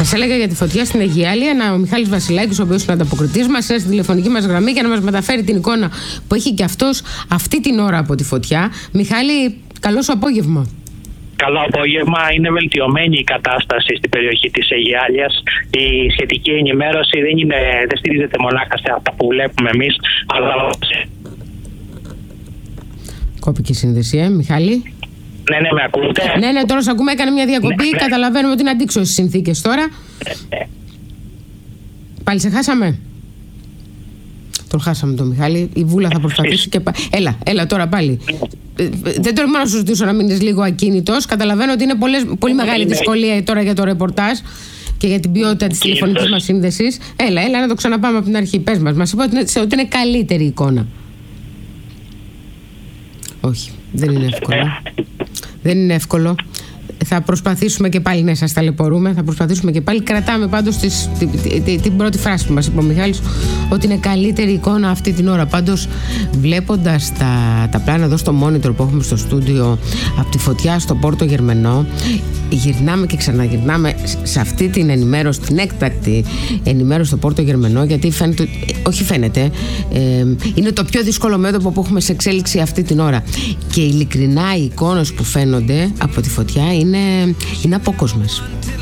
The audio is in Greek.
Σας έλεγα για τη φωτιά στην Αιγιάλεια, ο Μιχάλης Βασιλάκης, ο οποίος είναι ανταποκριτής μας, είναι στη τηλεφωνική μας γραμμή για να μας μεταφέρει την εικόνα που έχει και αυτός αυτή την ώρα από τη φωτιά. Μιχάλη, καλό σου απόγευμα. Καλό απόγευμα. Είναι βελτιωμένη η κατάσταση στην περιοχή της Αιγιάλειας. Η σχετική ενημέρωση δεν στηρίζεται μονάχα σε αυτά που βλέπουμε εμείς, αλλά... Κόπηκε η σύνδεση, Μιχάλη. Ναι, με ακούτε? Ναι, τώρα σε ακούμε, έκανε μια διακοπή. Ναι. Καταλαβαίνουμε ότι είναι αντίξωες οι συνθήκες τώρα. Πάλι σε χάσαμε. Τον χάσαμε τον Μιχάλη. Η Βούλα θα προσπαθήσει και έλα τώρα πάλι. Δεν τολμώ να σου ζητήσω να μείνεις λίγο ακίνητος. Καταλαβαίνω ότι είναι πολύ μεγάλη δυσκολία τώρα για το ρεπορτάζ και για την ποιότητα της τηλεφωνικής μας σύνδεσης. Έλα να το ξαναπάμε από την αρχή. Πες μας είπα ότι είναι καλύτερη εικόνα. Όχι, δεν είναι εύκολο. Δεν είναι εύκολο. Θα προσπαθήσουμε και πάλι να σας ταλαιπωρούμε. Θα προσπαθήσουμε και πάλι. Κρατάμε πάντως την πρώτη φράση που μας είπε ο Μιχάλης, ότι είναι καλύτερη εικόνα αυτή την ώρα. Πάντως, βλέποντας τα πλάνα εδώ στο monitor που έχουμε στο στούντιο από τη φωτιά στο Πόρτο Γερμενό, γυρνάμε και ξαναγυρνάμε σε αυτή την ενημέρωση, την έκτακτη ενημέρωση στο Πόρτο Γερμενό, γιατί φαίνεται, είναι το πιο δύσκολο μέτωπο που έχουμε σε εξέλιξη αυτή την ώρα. Και ειλικρινά οι εικόνες που φαίνονται από τη φωτιά είναι απόκοσμες.